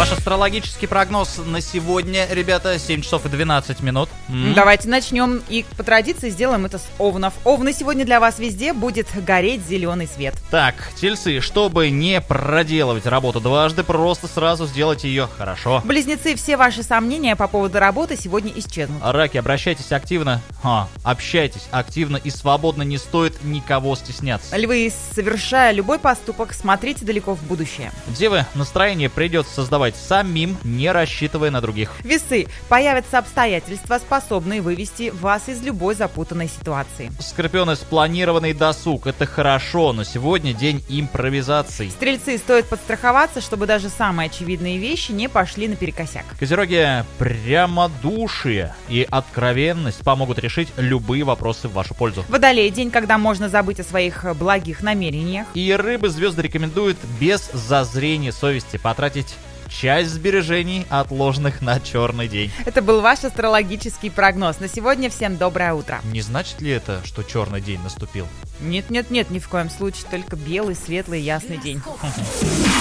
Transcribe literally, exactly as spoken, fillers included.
Ваш астрологический прогноз на сегодня, ребята, семь часов и двенадцать минут. М-м. Давайте начнем и по традиции сделаем это с овнов. Овны, сегодня для вас везде будет гореть зеленый свет. Так, тельцы, чтобы не проделывать работу дважды, просто сразу сделайте ее хорошо. Близнецы, все ваши сомнения по поводу работы сегодня исчезнут. Раки, обращайтесь активно, а, общайтесь активно и свободно, не стоит никого стесняться. Львы, совершая любой поступок, смотрите далеко в будущее. Девы, настроение придется создавать самим, не рассчитывая на других. Весы, появятся обстоятельства, способные вывести вас из любой запутанной ситуации. Скорпионы, спланированный досуг, это хорошо, но сегодня день импровизаций. Стрельцы, стоит подстраховаться, чтобы даже самые очевидные вещи не пошли наперекосяк. Козероги, прямодушие и откровенность помогут решить любые вопросы в вашу пользу. Водолей, день, когда можно забыть о своих благих намерениях. И рыбы, звезды рекомендуют без зазрения совести потратить часть сбережений, отложенных на черный день. Это был ваш астрологический прогноз. На сегодня всем доброе утро. Не значит ли это, что черный день наступил? Нет-нет-нет, ни в коем случае, только белый, светлый, ясный день.